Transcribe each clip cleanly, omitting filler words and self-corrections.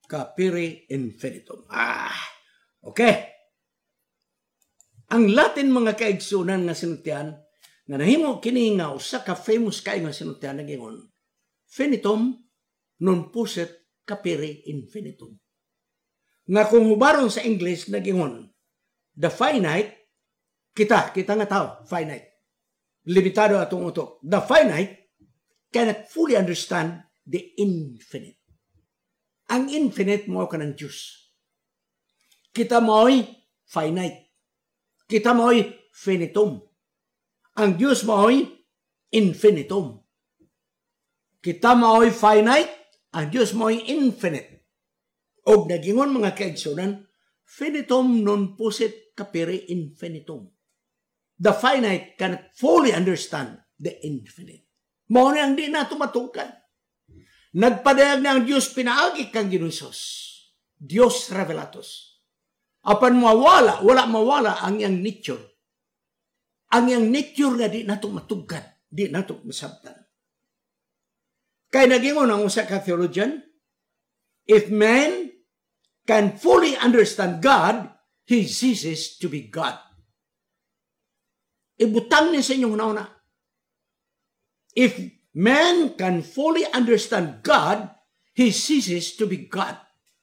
capere infinitum. Okay. Ang Latin mga kaigsunan nga sinultian, nga nahimo kini nga usa ka famous kay nga sinultian nagingon, finitum non posset capere infinitum. Nga kung hubaron sa English nagingon, the finite, kita nga tao, finite. Limitado atong utok. The finite cannot fully understand the infinite. Ang infinite mo ka ng Diyos. Kita mo'y finite. Kita mo'y finitum. Ang Diyos mo'y infinitum. Kita mo'y finite, ang Diyos mo'y infinite. O nagingon mga kaigsunan, finitum non posset capere infinitum. The finite cannot fully understand the infinite. Mao na ang di nato matungkad. Nagpadayag na ang Diyos pinaagi kang Ginusos. Dios revelatus. Apan wala mawala ang iyang nature. Ang iyang nature nga di nato matungkad, di nato masabtan. Kaya nagingon ang usa ka theologian, if man can fully understand God, he ceases to be God. Ibutang niya sa inyong nauna. If man can fully understand God, he ceases to be God.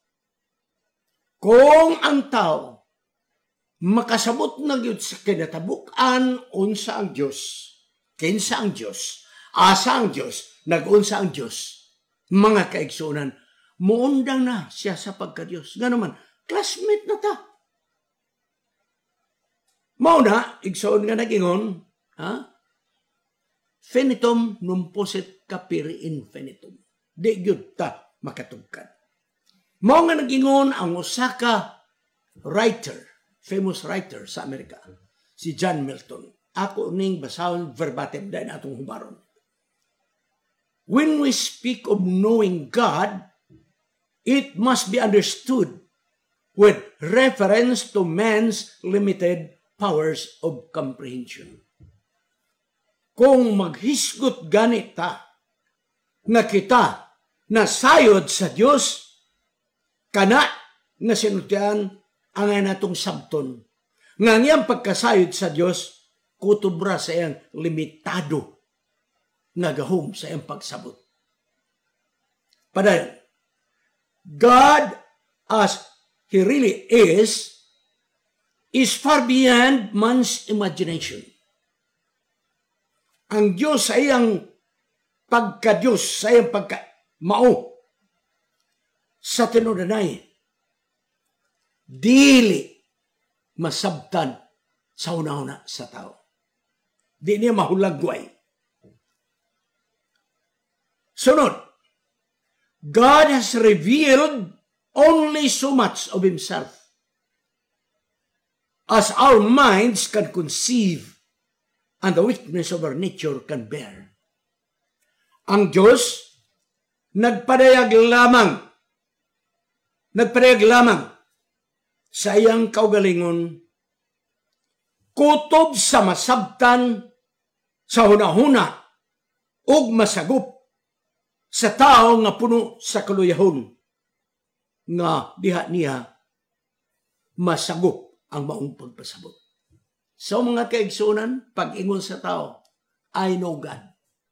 Kung ang tao makasabot na gyud sa kinatabuk-an unsa ang Dios, kinsa ang Dios, asa ang Dios, nag-unsa ang Dios, mga kaigsunan, muundang na siya sa pagka-Dios. Ganuman, classmate na ta. Mauna, igsoon nga nagingon, finitum non posset capere infinitum. Di gyud ta makatugkad. Mao nga nagingon ang usa ka writer, famous writer sa Amerika, si John Milton. Ako ning basahon verbatim dahil atong hubaron. When we speak of knowing God, it must be understood with reference to man's limited powers of comprehension. Kung maghisgot ganit ta, nga kita nasayod sa Dios, kana nga sinultian ang natong sabton. Nga ngayang pagkasayod sa Dios, kutubra sa iyang limitado nga gahom sa iyang pagsabot. Padayon, God as He really is far beyond man's imagination. Ang Diyos sa iyang pagka-Diyos, sa iyang pagka-mao, sa tinudanay, dili masabtan sa una-una sa tao. Di niya mahulagway. Sunod, God has revealed only so much of Himself as our minds can conceive and the weakness of our nature can bear. Ang Diyos nagpadayag lamang sa iyang kaugalingon, kutob sa masabtan sa hunahuna ug masagop sa tao nga puno sa kaluyahon nga diha niya masagop ang maong pagpasabot. So mga kaigsunan, pag-ingon sa tao, I know God.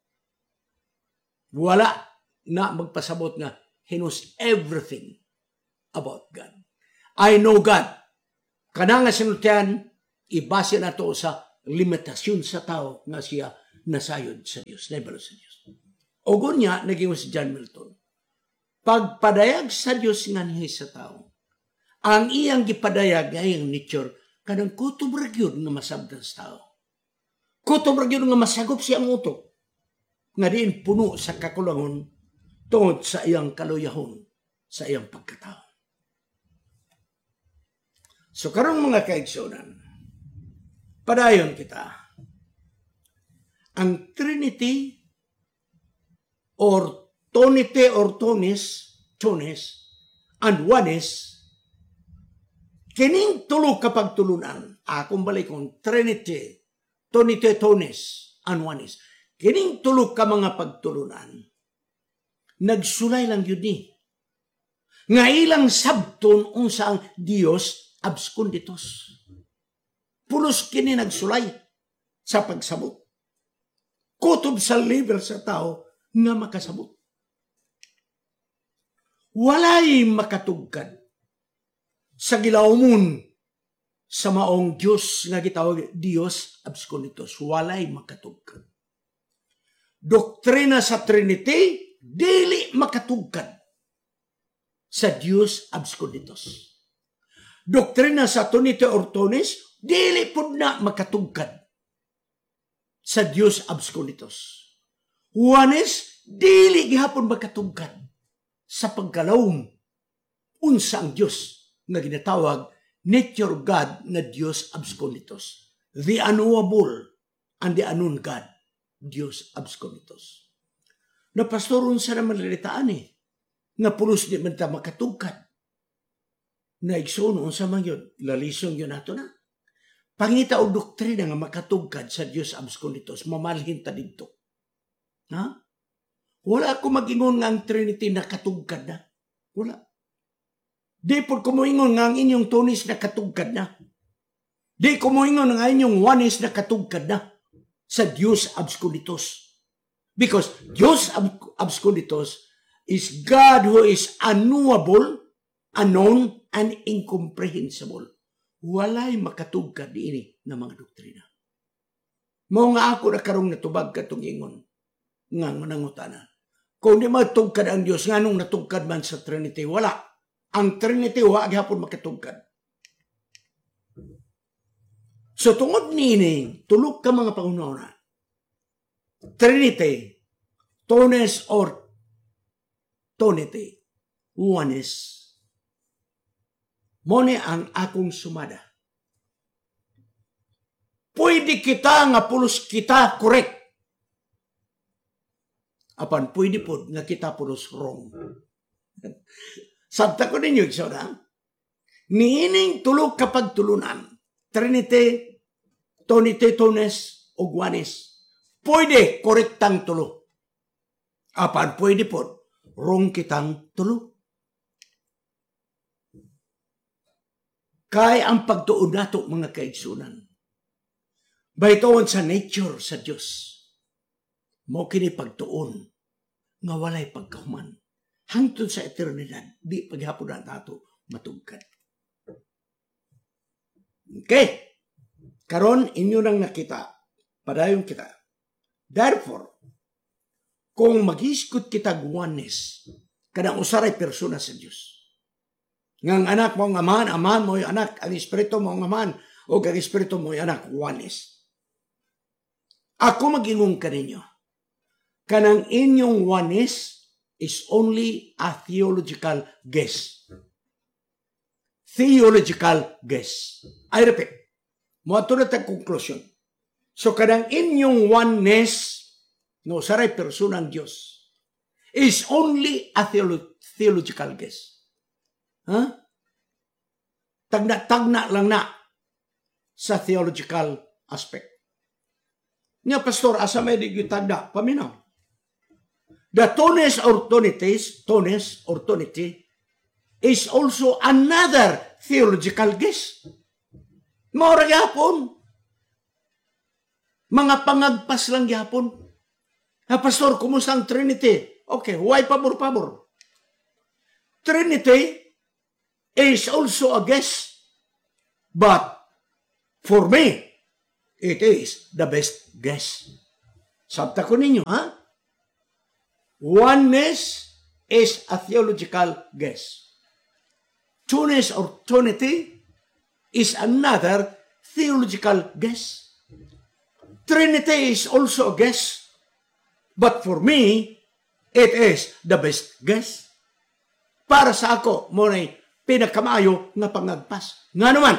Wala na magpasabot nga, He knows everything about God. I know God. Kana nga sinultian, ibase na to sa limitasyon sa tao nga siya nasayod sa Diyos, naibalo sa Diyos. O gunya, naging si John Milton, pagpadayag sa Diyos nga niya sa tao, ang iyang gipadayag nga iyang nature, kanang kutob ra gyud nga masabtan sa tao. Kutob ra gyud nga masagop siyang utok, nga diin puno sa kakulangon tungod sa iyang kaluyahon, sa iyang pagkatao. So karong mga kaigsunan, padayon kita, ang Trinity or Tonite or Tonis, and Oneness, kining tulo kapag tulunan, akong balikon, Trinity, Tonite, Tonis, and Oneness, kining tulo ka mga pagtulunan, nagsulay lang yun ni. nga ilang sabton unsa ang Dios absconditus. Pulos kini nagsulay sa pagsabot. Kutob sa level sa tao nga makasabot. Walay makatugkad sa gilawmon sa maong Diyos nga gitawag Dios absconditus. Walay makatugkad. Doktrina sa Trinity, dili makatugkad sa Dios absconditus. Doktrina sa Trinity Ortones, dili pud na makatugkad sa Dios absconditus. Juanes, dili gihapon makatugkad sa pagkalawom unsa ang Dios nga ginatawag nature God na Dios absconditus. The unknowable and the unknown God, Dios absconditus. Na pastor unsa naman lilitaan nga pulos di man ta makatugkad. Na igsoon unsa man yun, lalisong yun nato na. Pangita o doktrina nga makatugkad sa Dios absconditus, mamalhin ta didto. Ha? Wala ako mag-ingon nga ang Trinity nakatugkad na. Wala. Di po ko moingon nga ang inyong tunis nakatugkad na. Di ko moingon nga inyong oneness nakatugkad na sa Dios absconditus. Because Dios absconditus is God who is unknowable, unknown, and incomprehensible. Walay makatugkad diini na mga doktrina. Mao nga ako na karong natubag katong ingon nga nangutana. Kung di matugkad ang Dios nganong natugkad man sa Trinity, wala. Ang Trinity wa gyapon makatugkad. So tungod niini, tulog ka mga pangunahon. Trinity, Tones or Trinity, oneness. Mone ang akong sumada. Pwede kita nga pulos kita correct. Apan pwede po nga kita pulos wrong. Sabta ko ninyo, igsoon. Niining tulog kapag tulunan. Trinity, Trinity, Tones, o oneness. Pwede korektang tulo. Apan pwede po wrong kitang tulo. Kaya ang pagtuon nato mga kaigsunan. Baytoon sa nature sa Diyos. Mo kini pagtuon nga walay pagkahuman. Hangtod sa eternidad, di paghapon na nato matugkad. Okay. Karon inyo nang nakita. Padayon kita. Therefore, kung maghiskot kita oneness, kanang usaray persona sa Diyos. Ngang anak mo ang aman, aman mo yung anak, ang espiritu mo ang aman, o ang espiritu mo yung anak, oneness. Ako mag-ingong ka ninyo. Kanang inyong oneness is only a theological guess. Theological guess. I repeat. Moato na tayong conclusion. So kanang inyong oneness, no, saray persona ng Diyos, is only a theological guess. Huh? Tagna lang na sa theological aspect. Nga, pastor, asa may di tagna? Paminaw. The Tones or Trinity is also another theological guess. Maura yapon. Mga pangagpas lang yapon. Pastor, kumusta ang Trinity? Okay, why pabor-pabor? Trinity is also a guess. But for me, it is the best guess. Sabta ko ninyo, ha? Oneness is a theological guess. Two-ness or Trinity is another theological guess. Trinity is also a guess. But for me, it is the best guess. Para sa ako, mo na'y pinakamayo nga pangagpas. Nga naman,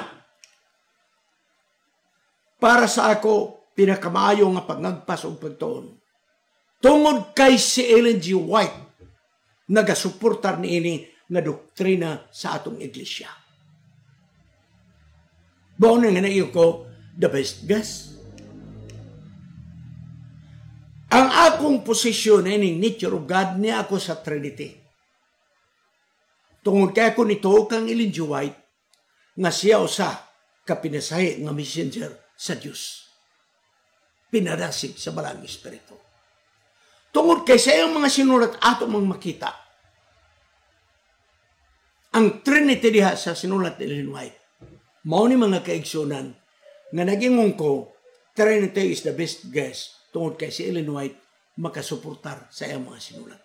para sa ako, pinakamayo nga pangagpas o pagtuon. Tungod kay si Ellen G. White, nagasuportar ni ini nga doktrina sa atong iglesia. Baon nga na iyo ko, the best guess. Ang akong posisyon ining nature of God niya ako sa Trinity. Tungod kaya ko nito kang Ellen G. White nga siya usa kapinasahi nga messenger sa Dios. Pinadasig sa Balang Espiritu. Tungod kay sa iyang mga sinulat ato mang makita ang Trinity diha sa sinulat ni Ellen White. Mao ni mga kaigsunan nga naging ko Trinity is the best guess tungod kay si Ellen White makasuportar sa iyang mga sinulat.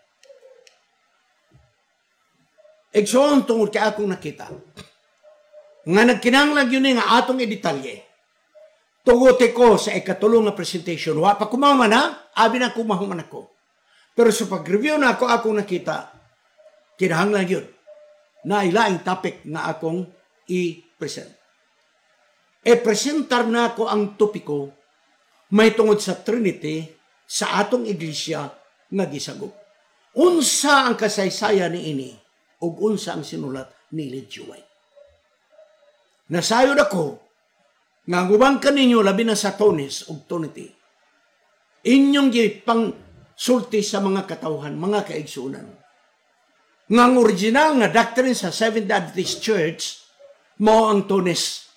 Igsoon tungod kay akong nakita nga nagkinahanglan yun nga atong idetalye. Tugote ko sa ikatulong nga presentation. Wa pa kumaman na, abi na kumahuman ako. Pero sa pag-review na ako akong nakita, kinahanglan yun na ilaing topic nga akong i-present. Presentar na ako ang topiko may tungod sa Trinity sa atong iglesia nga gisagop. Unsa ang kasaysayan ni ini ug unsa ang sinulat ni Ellen G. White. Nasayod ako nga gubang kaninyo labi na sa Tones ug Trinity. Inyong gipang sulti sa mga katawhan, mga kaigsunan. Nga ang original nga doctrine sa Seventh Adventist Church mao ang Tones.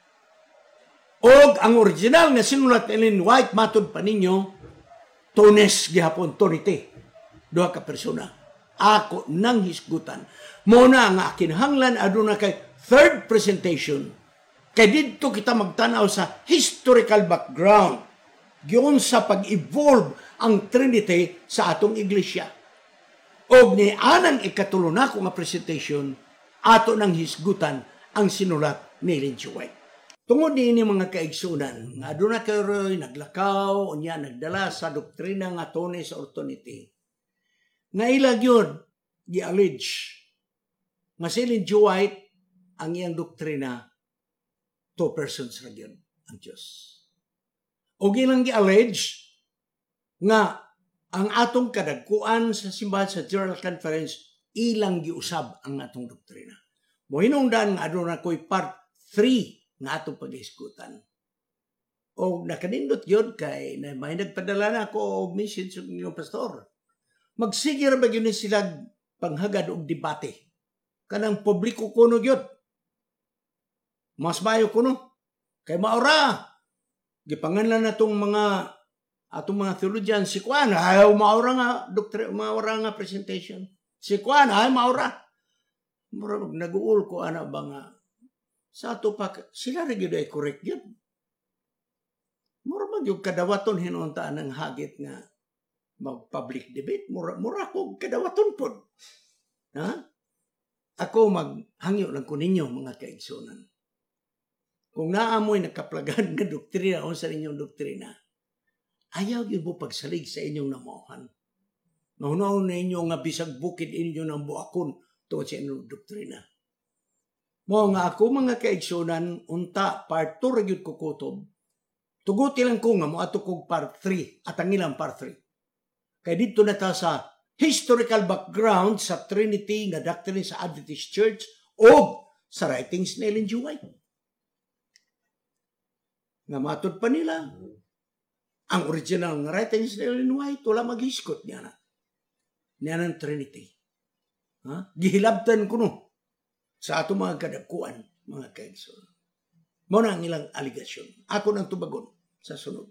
Og ang original nga sinulat ni Ellen White matud pa ninyo Tones gihapon Trinity. Duha ka persona. Ako nang hisgutan. Muna nga kinahanglan aduna kay third presentation. Kay dito kita magtanaw sa historical background. Giyon sa pag-evolve ang Trinity sa atong iglesia. Og ni anang ikatulo na ko nga presentation, ato nang hisgutan ang sinulat ni Ellen G. White. Tungod ni mga kaigsunan, nga aduna kayo'y naglakaw, unya nagdala sa doktrina nga Tones or Trinity. Nga ilag yun, gi-allege, nga si Ellen G. White, ang iyang doktrina, two persons ra gyud ang Diyos. O gilang gi-allege, nga ang atong kadagkuan sa simbahan sa General Conference, ilang giusab ang atong doktrina. Mo hinungdan nga aduna ko'y part 3 nga atong pag-iskutan. O nakanindot yun kay na may nagpadala na ako og message sa inyong pastor. Magsige ra ba yun sila panghagad og debate. Kanang publiko kuno yun. Mas mayo kuno. Kay maura. Gipanganlan na itong atong mga theologian, si Kwan, ayaw maura nga, maura nga presentation. Si Kwan, ayaw maura. Nag-uul ko, ano ba nga, sa ato pa, sila rin yun ay correct yun. Mura mag yung kadawaton hinuntaan ng hagit nga mag-public debate. Mura ko kadawaton po. Ha? Ako maghangyo lang ko ninyo mga kaigsunan. Kung naamoy nakaplagan nga doktrina o sa inyong doktrina, ayaw yun mo pagsalig sa inyong namuhan. Naunaon na inyo nga bisag bukid inyo ng buakon tungkol sa inyong doktrina. Mo nga ako mga kaigsunan, unta, part 2 ragyod ko kutob. Tuguti lang ko nga mo ato kong part 3 at ang ilang part 3. Kaya dito na ta sa historical background sa Trinity nga doctrine sa Adventist Church o sa writings ni Ellen G. White. Nga matod pa nila, ang original nga writings ni Ellen White, wala maghiskot niya na. Niya ng Trinity. Ha? Gihilabtan ko no sa ato mga kadagkuan, mga kaigsoon. Muna ang ilang aligasyon. Ako nang tubagon sa sunod.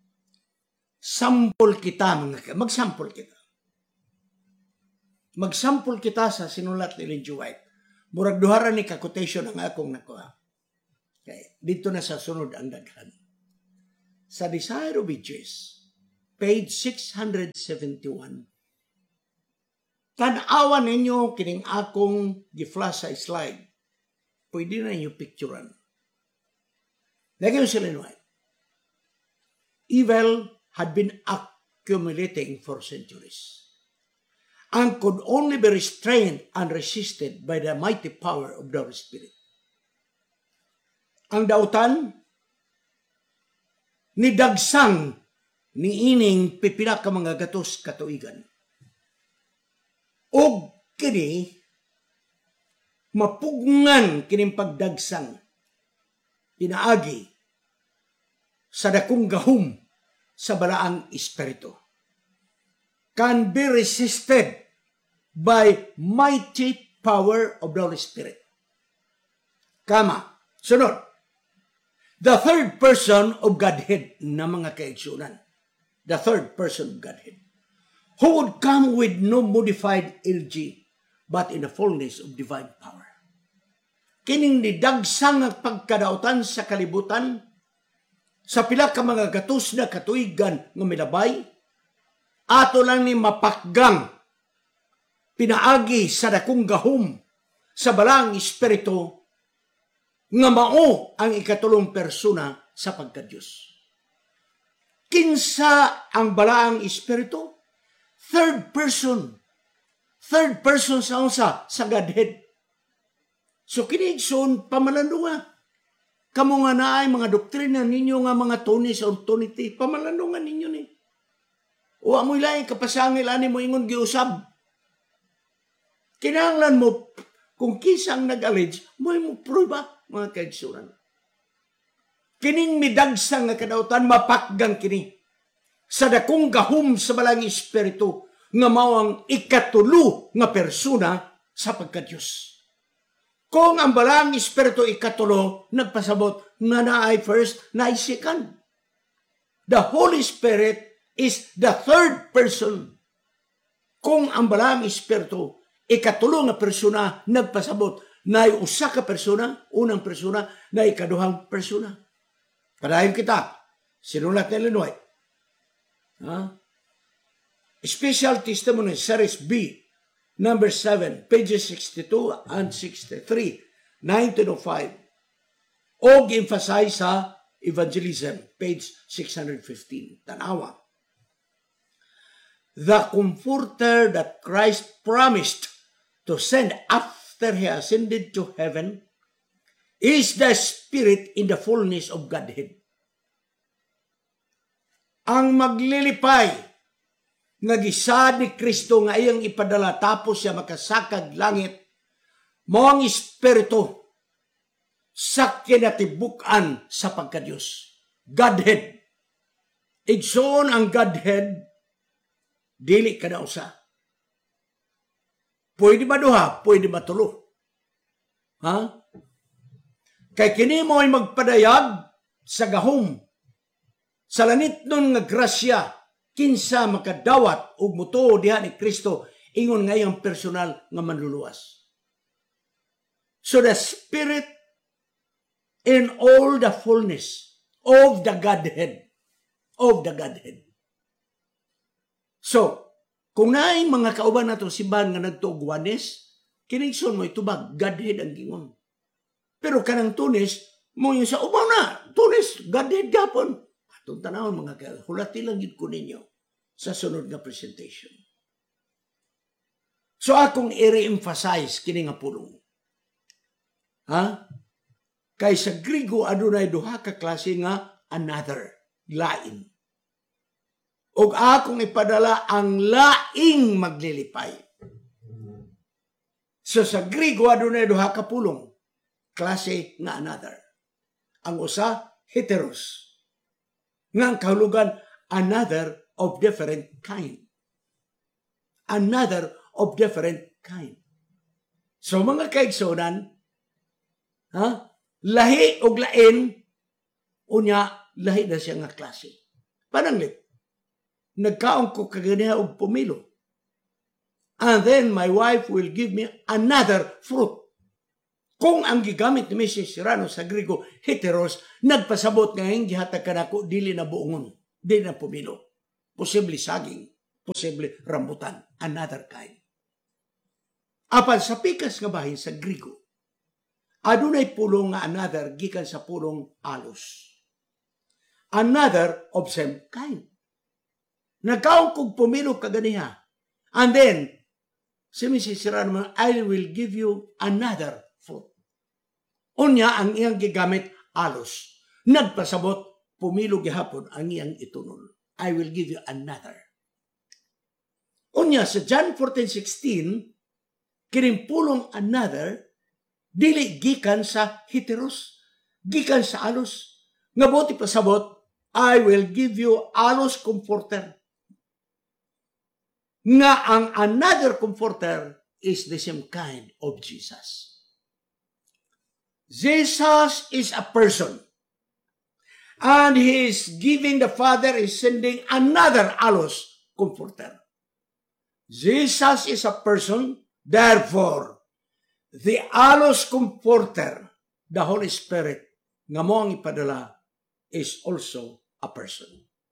Sample kita, mag-sample kita. Mag-sample kita sa sinulat ni Ellen G. White. Murag duharan ni ka-quotation ang akong nakuha. Okay. Dito na sa sunod ang daghan. Sa Desire of Ages, page 671, tanawan ninyo kining akong gi-flash sa slide. Pwede na ninyo picturean. Lagyan sila Ellen White. Evil had been accumulating for centuries and could only be restrained and resisted by the mighty power of the Holy Spirit. Ang dautan, nidagsang ni ining pipila ka mga gatos katuigan. O kini, mapugngan kining pagdagsang, pinaagi, sa dakong gahom sa balaang espiritu. Can be resisted by mighty power of the Holy Spirit. Kama. Sunod. The third person of Godhead na mga kaigsunan. The third person of Godhead. Who would come with no modified LG, but in the fullness of divine power. Kining nidagsang ang pagkadautan sa kalibutan, sa pila ka mga gatos na katuigan nga milabay, ato lang ni mapakgang pinaagi sa dakong gahom sa balang espiritu nga mao ang ikatulong persona sa pagka-Diyos. Kinsa ang balaang espiritu? Third person. Third person sa unsa? Sa Godhead. So kinigson pamalandunga. Kamo nga naay mga doktrina ninyo nga mga tunis or tunity, pamalandungan ninyo ni. Wa mo ilaing kapasangil ani mo ingon giusab. Kinahanglan mo kung kisang nag-allege, mo prueba mga kaigsunan. Kining midagsang nga kadautan mapakgang kini sa dakong gahom sa balang espiritu nga mao ang ikatulo nga persona sa pagka-Dios. Kung ang balang espiritu ikatulo, nagpasabot nga naay first, naay second. The Holy Spirit is the third person. Kung ang balang espiritu ikatulo nga persona, nagpasabot, naay usa ka persona, unang persona, naay ikaduhang persona. Padayon kita, sinulat ni Ellen White. Special Testimony, Series B, number 7, pages 62 and 63, 1905. Og emphasize sa evangelism, page 615. Tanawa. The Comforter that Christ promised to send after He ascended to heaven is the Spirit in the fullness of Godhead. Ang maglilipay nga gisad ni Kristo nga iyang ipadala tapos siya makasakag langit, mo ang Espiritu sa kinatibukan sa pagka-Diyos. Godhead. Igsoon ang Godhead, dili ka na usa. Pwede ba duha? Pwede ba tulo? Kay kini mo ay magpadayag sa gahom, sa langit nun nga grasya, kinsa makadawat og mutuo diha ni Kristo ingon ngayong personal nga manluluwas. So the Spirit in all the fullness of the Godhead. Of the Godhead. So, kung naay mga kauban nato simbahan nga nagtuogwanes, kinigson mo itubag, Godhead ang gingon. Pero kanang tunis, mo yung sa umaw na, tunis, Godhead gapon. Atong tanawon mga kahulati lang yun ko ninyo sa sunod nga presentation. So akong i-re-emphasize kini nga pulong. Kay sa Grigo adunay duha ka klase nga another, lain. Og akong ipadala ang laing maglilipay. So sa Grigo adunay duha ka pulong, klase nga another. Ang usa heteros. Nga ang kahulugan another of different kind. Another of different kind. So mga kaigsonan, lahi og lain, unya lahi na siya nga klase. Pananglit, nagkaon ko kaganiha og pumilo. And then my wife will give me another fruit. Kung ang gigamit ni Mrs. Serrano sa Grigo, heteros, nagpasabot nga yung gihatag ka na ko, dili na buongon, dili na pumilo. Posible saging, posible rambutan, another kind. Apan sa pikas nga bahin sa Grigo, adunay pulong nga another gikan sa pulong alos. Another of same kind. Nagkaon kog pumilo kaganiha. And then, si Mrs. Serrano, I will give you another fruit. Unya ang iyang gigamit alos. Nagpasabot, pumilo gihapon ang iyang itunon. I will give you another. Unya sa John 14:16, kining pulong another, dili gikan sa heteros, gikan sa alos. Nga buti pasabot, I will give you alos comforter. Nga ang another comforter, is the same kind of Jesus. Jesus is a person. And He is giving, the Father is sending another allos comforter. Jesus is a person, therefore, the allos comforter, the Holy Spirit, nga mo ang ipadala, is also a person.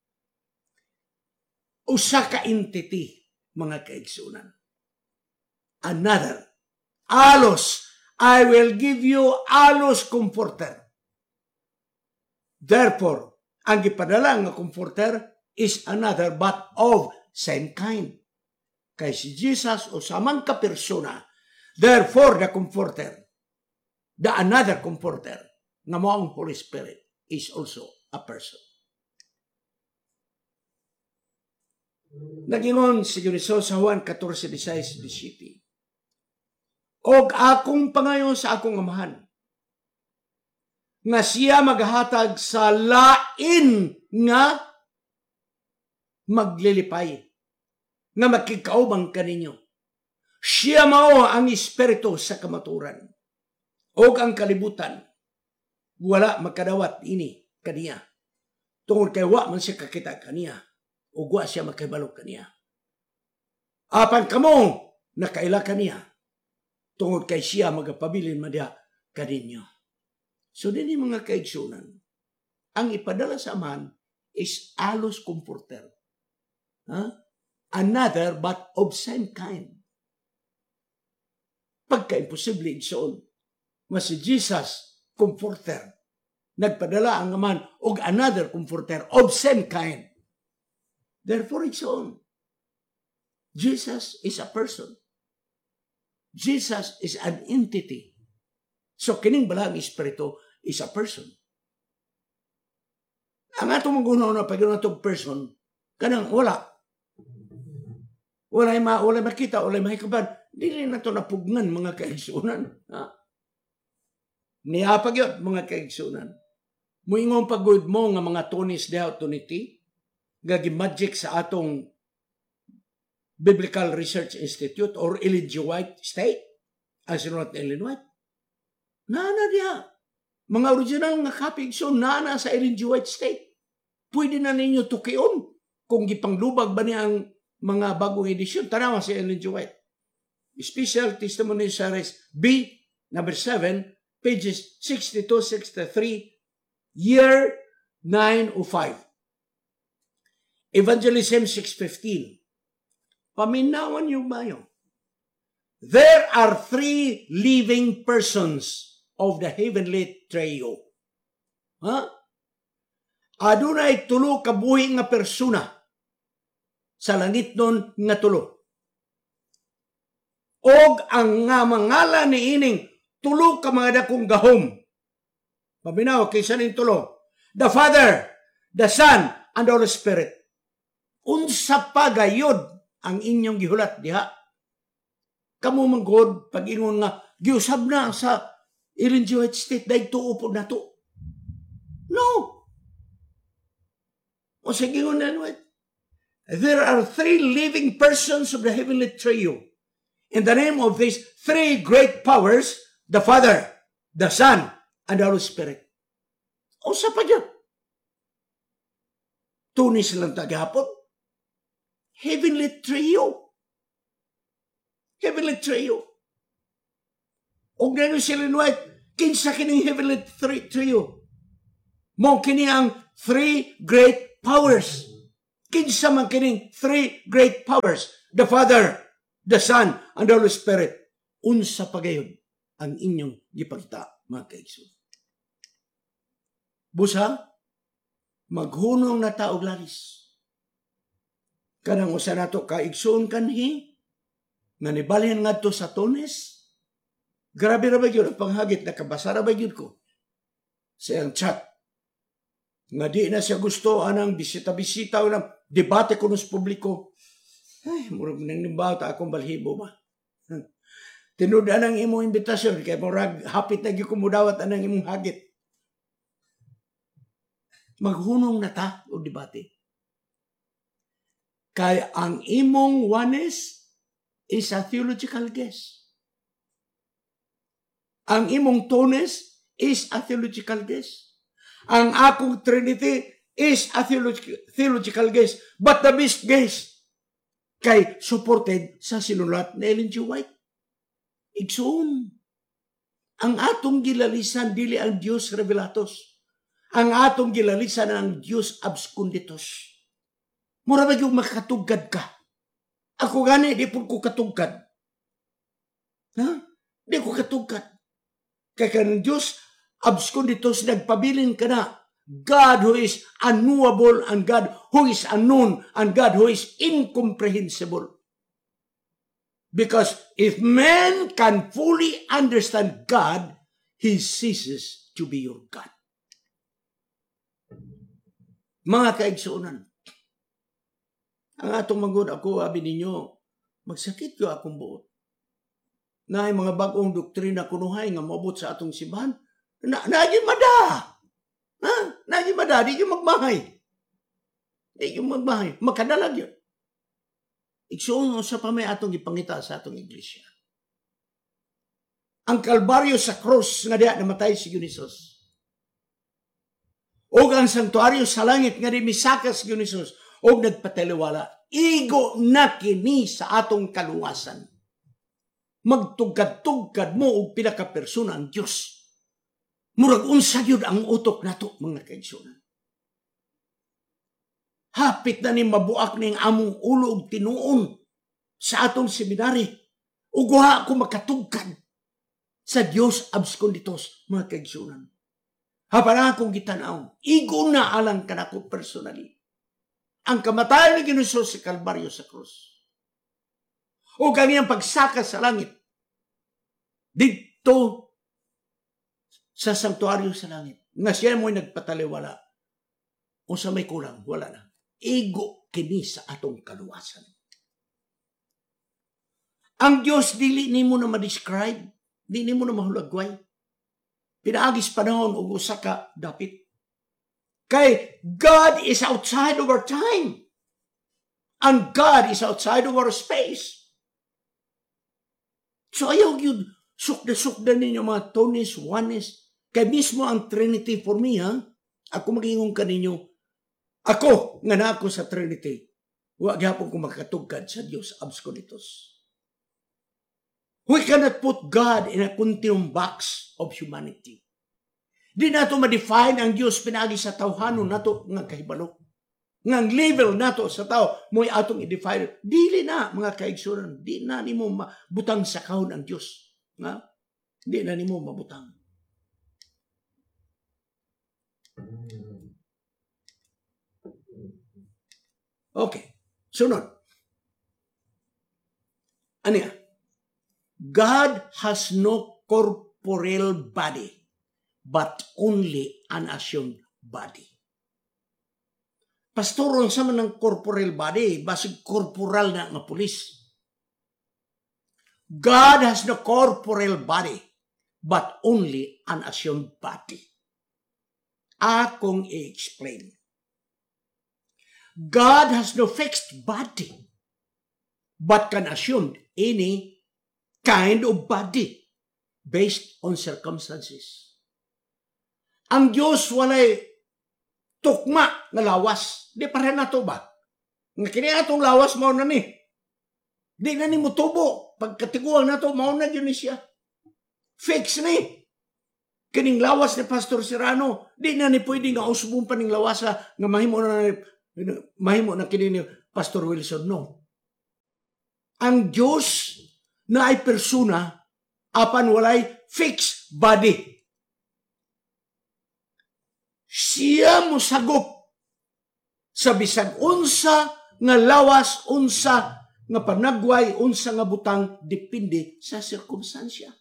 Usa ka entity, mga kaigsunan. Another, allos, I will give you allos comforter. Therefore, ang ipadala nga comforter is another but of same kind. Kay si Jesus o samang ka persona, therefore the comforter, the another comforter, nga mo ang Holy Spirit, is also a person. Nagingon si Diyos sa Juan 14:16-17. Og akong pangayon sa akong amahan, nga siya maghatag sa lain nga maglilipay, nga makikaubang kaninyo. Siya mao ang espiritu sa kamaturan, og ang kalibutan, wala makadawat ini kaniya. Tungod kay wa man siya kakita kaniya, o wa siya makibalo kaniya. Apan kamo nakaila kaniya, tungod kay siya magapabilin madya kaninyo. So din yung mga kaigsunan, ang ipadala sa Amahan is allos comforter. Another but of same kind. Pagka-imposible igsoon, mas si Jesus comforter, nagpadala ang Amahan og another comforter of same kind. Therefore, igsoon, Jesus is a person. Jesus is an entity. So, kining balang espiritu is a person. Ang atong magunaw na pag-iwan itong person, kanang wala. Wala makita, wala makikaban. Dili na ito napugnan, mga kaigsunan. Niyapag yun, mga kaigsunan. Muingong pagod mo nga mga tunis de authority, gagi-magic sa atong Biblical Research Institute or Ellen G. White State, ang sinulat na Ellen White. Nana diya. Mga original nga kapigson, nana sa Ellen G. White State. Pwede na ninyo tukion kung gipanglubag ba niya ang mga bagong edisyon. Tanawa si Ellen G. White. Special Testimony Series B, number 7, pages 62-63, year 905. Evangelism 6:15. Paminawan yung bayo. There are 3 living persons of the heavenly trio. Adunay tulo ka buhi nga persona sa langit nun nga tulo. Og ang nga mangala ni ining tulo ka mga dakong gahom. Paminaw, kaysa ning tulo. The Father, the Son, and the Holy Spirit. Unsa pa gayod ang inyong gihulat diha? Kamu manggod pag-ingon nga giusab na sa Ellen G. White State dahil tuo po na to. No. O sige ngon na what? There are 3 living persons of the heavenly trio. In the name of these 3 great powers, the Father, the Son, and the Holy Spirit. O sa pa dyan? Tunis lang tagahapon. Heavenly trio. Heavenly trio. O gano'n sila White, kinsa kining heavenly trio. Mo kini ang 3 great powers. Kinsa man kining 3 great powers. The Father, the Son, and the Holy Spirit. Unsa pagayon ang inyong gipakita, mga kaigsoon. Busa, maghunong na taog lalis. Kanang usa nato kaigsoon kanhi, nga nibalhin ngadto sa Tunis. Grabe ra ba yun ang panghagit, nakabasa ra ba yun ko sa iyang chat. Nga di na siya gusto anang bisita-bisita o ng debate ko sa publiko. Ay, murag nang nimbaw ta akong balhibo ba. Tinudan ang imong imbitasyon, kaya murag hapit na gikumudawat anang imong hagit. Maghunong na ta o debate. Kaya ang imong wanes, is a theological guess. Ang imong Tones is a theological guess. Ang akong Trinity is a theological guess. But the best guess kay supported sa sinulat ni Ellen G. White. Igsoon. Ang atong gilalisan dili ang Dios revelatos. Ang atong gilalisan ang Dios absconditus. Mura ba yung makatugad ka? Ako gani, di po ko katugad. Ha? Di ko katugad. Kaya kanang Diyos, absconditus, nagpabilin ka na. God who is unknowable and God who is unknown and God who is incomprehensible. Because if man can fully understand God, he ceases to be your God. Mga kaigsuunan, ang atong manggod ako, abi ninyo, magsakit ko akong buot. Na mga bagong doktrina kunuhay nga maabot sa atong simbahan, naging mada. Ha? Naging mada, di yung magmahay. Di yung magmahay. Makadalag yun. Igsoon sa pa may atong ipangita sa atong iglesia. Ang kalbaryo sa cross nga diya namatay si Dionysos. O ang sanktuaryo sa langit nga di misakas si Dionysos. O nagpataliwala. Igo na kini sa atong kaluwasan. Magtugad-tugad mo o pinaka-persona ang Diyos. Murag unsa yun ang utok nato mga kaigsunan. Hapit na ni mabuak ning among ulo og tinuon sa atong seminary. Uguha ako makatugkad sa Dios absconditus mga kaigsunan. Hapan akong gitanaw, igo na alang kanako personally. Ang kamatayan ni Dionysos sa Kalbaryo sa krus. O ganyan pagsaka sa langit. Dito sa sanktuaryo sa langit. Nga siya mo'y nagpataliwala. O sa may kulang, wala na. Igo kini sa atong kaluwasan. Ang Diyos dili nimo na ma-describe, di nimo na mahulagway. Pinaagis panahon o usa ka dapit. Kay God is outside of our time. And God is outside of our space. So ayaw yun, sukda-sukda ninyo mga Tones, Juanes, kay mismo ang Trinity for me, ha? Ako mag-ingong ka ninyo, ako, nga na ako sa Trinity, huwag hapon ko makatugkad sa Diyos absconditus. We cannot put God in a continuum box of humanity. Di nato ma-define ang Diyos pinagi sa tawhanon nato nga kahibalo. Ngang level nato sa tao, mo'y atong i-define. Dili na, mga kaigsunan. Di na ni mo mabutang sa kahon ang Diyos. Nga? Di na ni mo mabutang. Okay. Sunod. Ano yan? God has no corporeal body, but only an assumed body. Pastoron sa man ng corporeal body, basig corporal na nga pulis. God has no corporeal body, but only an assumed body. Akong i-explain. God has no fixed body, but can assume any kind of body based on circumstances. Ang Diyos walay tukma na lawas. Di pareha na to ba? Nga kini atong lawas mao na ni. Di na ni mo tubo. Pagkatiguan na to, mao na yun siya. Fix ni. Kining lawas ni Pastor Serrano, di na ni pwede nga usbong pa ning lawasa nga mahimo na kini ni Pastor Wilson. No. Ang Diyos na ay persona apan walay fixed body. Siya mo sagop sa bisag unsa nga lawas, unsa nga panagway, unsa nga butang, depende sa sirkumstansya.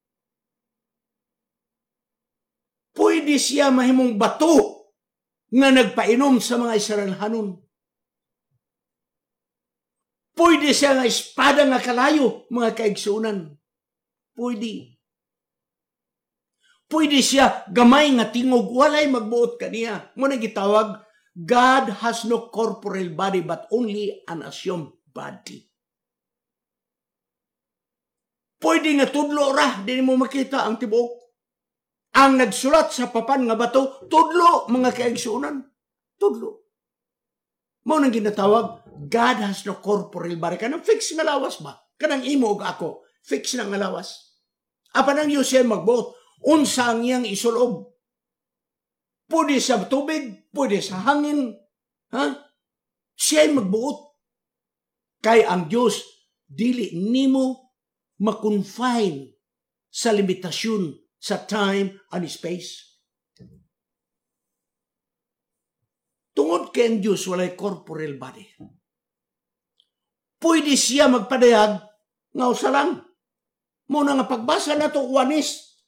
Pwede siya mahimong bato nga nagpainom sa mga Israelhanon. Pwede siya nga espada nga kalayo, mga kaigsunan. Pwede. Pwede siya gamay nga tingog, walay magbuot kaniya. Muna gitawag, God has no corporeal body but only an assumed body. Pwede nga tudlo ra, di mo makita ang tibuok. Ang nagsulat sa papan nga bato, tudlo, mga kaigsunan. Tudlo. Mao nang ginatawag, God has no corporeal body. Kanang fix nga lawas ba? Kanang imo ug ako, fix na nga lawas. Apan ang Diyos siya magbuot, unsa ang iyang isulob. Pwede sa tubig, pwede sa hangin. Siya magbuot. Kay ang Diyos, dili nimo makonfine sa limitasyon sa time and space. Tungod kay ang Diyos walay corporeal body. Pwede siya magpadayag nga usa lang. Muna nga pagbasa na to wanis.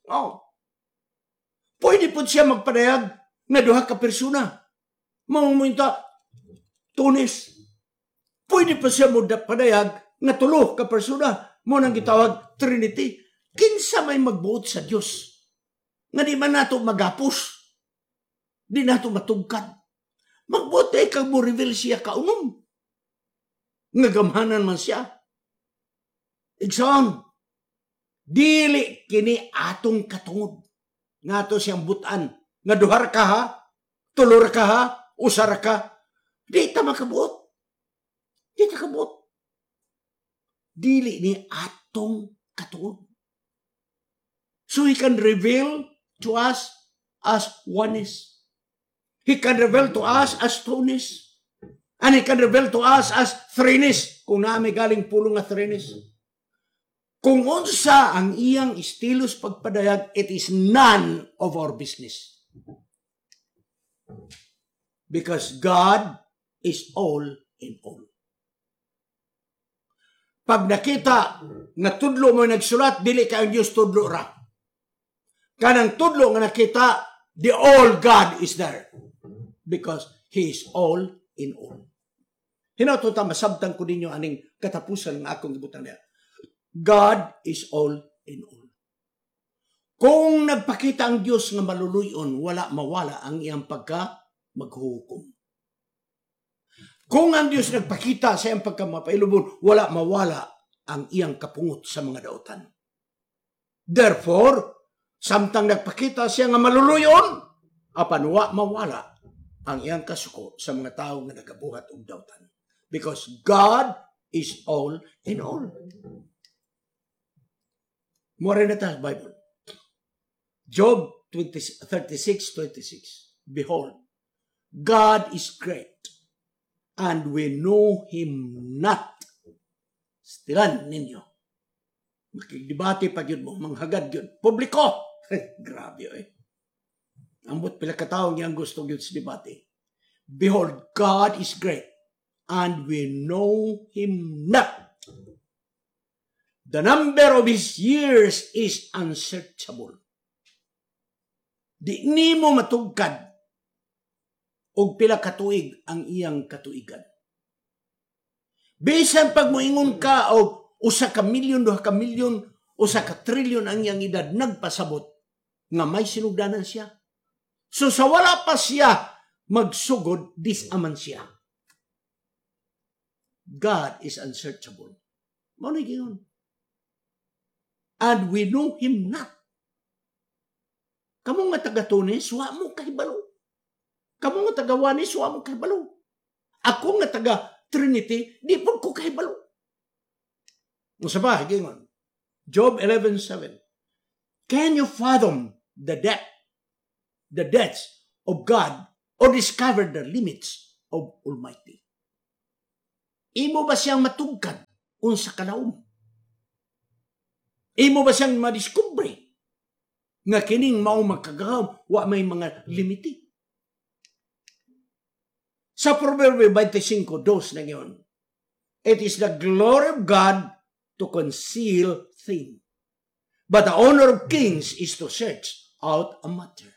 Pwede po siya magpadayag nga duha ka persona. Mamumunta tunis. Pwede pa siya magpadayag nga tulo ka persona. Muna gitawag Trinity. Kinsa may magbuot sa Diyos. Nga di man nato magapos. Di nato matugkad. Magbuot ay kag mo reveal siya kaunom. Nga gamhanan man siya. Igsoon, dili kini atong katungod. Nga to siyang butan. Nga duhar ka ha, tulor ka ha, usar ka. Di ta makabuot. Di ta kabuot. Dili ni atong katungod. So he can reveal to us as oneness. He can reveal to us as two-ness. And he can reveal to us as threeness. Kung naami galing pulong nga threeness. Kung unsa ang iyang estilos pagpadayag, it is none of our business. Because God is all in all. Pag nakita nga tudlo mo nagsulat, dili ka ang Diyos tudlo ra. Kanang tudlo nga nakita, the all God is there. Because He is all in all. Hinaututa, masabtang ko ninyo aning katapusan ng akong gibutan niya. God is all in all. Kung nagpakita ang Diyos nga maluluyon, wala mawala ang iyang maghuhukom. Kung ang Diyos nagpakita sa iyang pagkamapailubon, wala mawala ang iyang kapungot sa mga dautan. Therefore, samtang nagpakita siya nga maluluyon, apan wa mawala ang iyang kasuko sa mga tao nga nagabuhat og dautan. Because God is all in all. More na tayo Bible. Job 36:26. Behold, God is great, and we know Him not. Stilan ninyo. Makigdebate pa yun mo, manghagad yun. Publiko! Grabe Ambot pila katao niyang gusto yun sa debate. Behold, God is great, and we know Him not. The number of His years is unsearchable. Di nimo matugkad og pila katuig ang iyang katuigan. Bisan pag moingon ka og 1 ka milyon, 2 ka milyon, 1 ka trilyon ang iyang edad, nagpasabot nga may sinugdanan siya. So sa wala pa siya magsugod, disaman siya. God is unsearchable. Mao na giyon. And we know Him not. Kamu nga taga-Tunis, wa mo kahibalo. Kamu nga taga-Wanis, wa mo kahibalo. Ako nga taga-Trinity, di po ko kahibalo. Musa ba, gingon. Job 11:7. Can you fathom the depths of God or discover the limits of Almighty? Imo ba siyang matugkad unsa kalawom? Imo ba siyang madiskubre nga kining mao magkagahom wa may mga limiti? Sa Proverbio 25:2 na ngayon, it is the glory of God to conceal things, but the honor of kings is to search out a matter.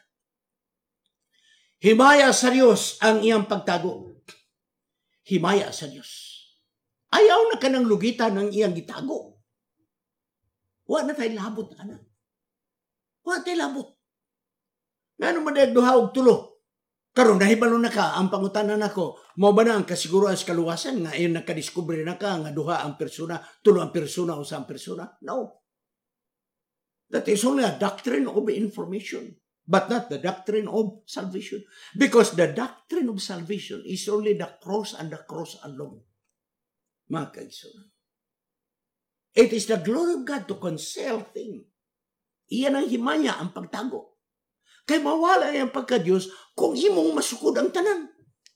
Himaya sa Diyos ang iyang pagtago. Himaya sa Diyos. Ayaw na ka ng lugitan ng iyang gitago. Wa na tayo labot, anak. Wa tayo labot. Nga naman na duha og tulo. Karon nahibalo na ka, ang pangutanan nako, mao ba na ang kasiguruhan sa kaluwasan nga ayon nakadiskubre na ka nga duha ang persona, tulo ang persona o sa persona? No. That is only a doctrine of information, but not the doctrine of salvation. Because the doctrine of salvation is only the cross and the cross alone. Mga kaigsunan. It is the glory of God to conceal things. Iyan ang himaya, ang pagtago. Kaya mawala yung pagka-Diyos kung imong masukod ang tanan.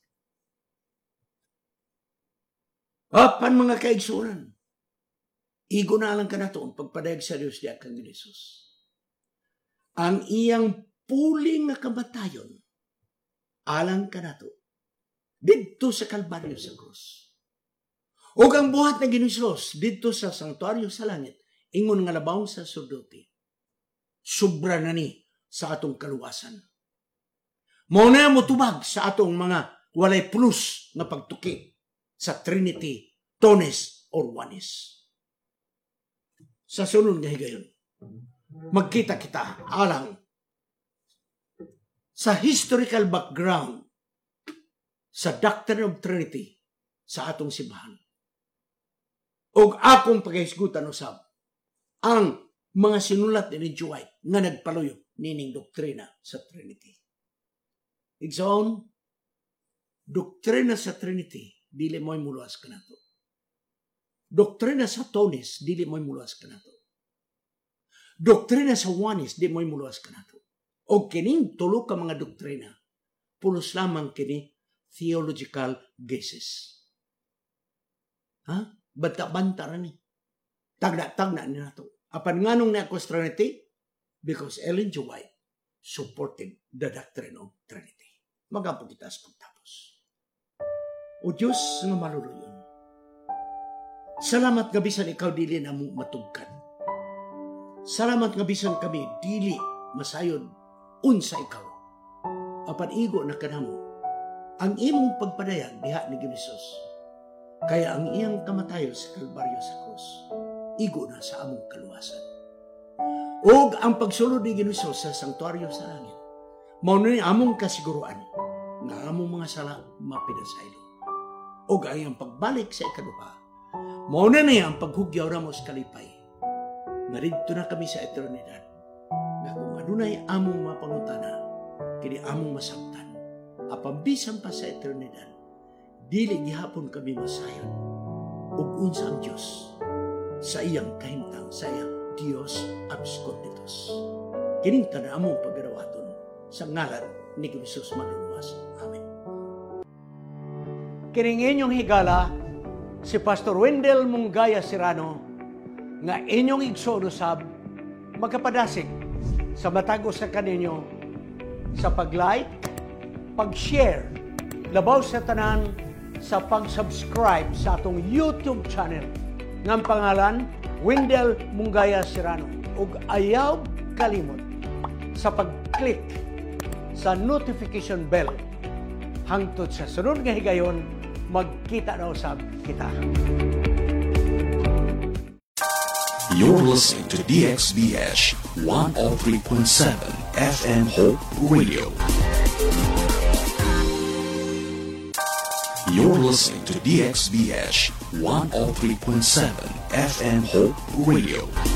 Apan mga kaigsunan, igo na lang ka na ito ang pagpadayag sa Diyos diya kang Jesus. Ang iyang puling nga kamatayon, alang ka na ito, dito sa Kalbaryo sa krus. O ang buhat na Ginisos, dito sa sanktuaryo sa langit, ingon nga labaw sa surdoti, sobra na ni sa atong kaluwasan. Mao na mo tubag sa atong mga walay plus na pagtuki sa Trinity, Tones, or Oneness. Sa sunod nga higayon, magkita kita alang sa historical background sa Doctrine of Trinity sa atong simbahan. O akong pagkahisgutan usab ang mga sinulat ni G. White nga nagpaluyo nining doktrina sa Trinity. Igsoon, doktrina sa Trinity, dili mo'y muluas ka na to. Doktrina sa Tones, dili mo'y muluas ka na to. Doktrina sa Oneness, di mo'y muluas ka na to. O kining tulo ka mga doktrina, pulos lamang kini theological guesses. Ha? Banta-banta na ni. Tagna-tagna ni na to. Apan nga nung na-across Trinity? Because Ellen G. White supported the doctrine of Trinity. Magapo kita sa pagtapos. O Diyos nga maluluyon. Salamat nga bisan ikaw dili na mo matugkan. Salamat nga bisan kami dili masayod unsa ikaw. Apan igo na kanamo ang imong pagpadayag diha ni Ginisos. Kaya ang iyang kamatayo sa Kalbaryo sa krus, igo na sa among kaluwasan. O ang pagsulod ni Ginisos sa sanktuaryo sa langit, mao ni among kasiguruan nga among mga sala mapinasaylo. O ang iyang pagbalik sa ikaduha, mao na niya ang paghugyaw ramo sa kalipay. Naridto na kami sa eternidad. Nga kung adunay among mapangutana, kini among masabtan, apabisan pa sa eternidad, dili gihapon kami masayon ug unsa ang Dios sa iyang kahimtang sa iyang Dios absconditus. Kining tanan among pagarawaton sa ngalan ni Jesus Manluwas. Amen. Kining inyong higala si Pastor Wendell Mungaya Serrano nga inyong igsoon usab magkapadasig sa matagos sa kaninyo sa pag-like, pag-share, labaw sa tanan sa pag-subscribe sa atong YouTube channel ng pangalan Wendell Mungaya Serrano ug ayaw kalimot sa pag-click sa notification bell hangtod sa sunod nga higayon magkita na usab kita. You're listening to DXBH 103.7 FM Hope Radio. You're listening to DXBH 103.7 FM Hope Radio.